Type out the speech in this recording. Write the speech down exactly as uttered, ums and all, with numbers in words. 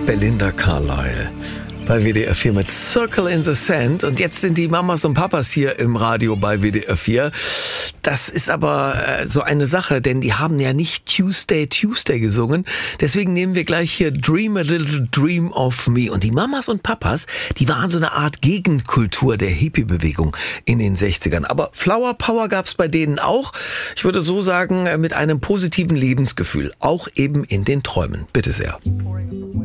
Belinda Carlisle bei W D R vier mit Circle in the Sand. Und jetzt sind die Mamas und Papas hier im Radio bei W D R vier. Das ist aber äh, so eine Sache, denn die haben ja nicht Tuesday, Tuesday gesungen. Deswegen nehmen wir gleich hier Dream a Little Dream of Me. Und die Mamas und Papas, die waren so eine Art Gegenkultur der Hippie-Bewegung in den sechzigern. Aber Flower Power gab's bei denen auch. Ich würde so sagen, mit einem positiven Lebensgefühl. Auch eben in den Träumen. Bitte sehr.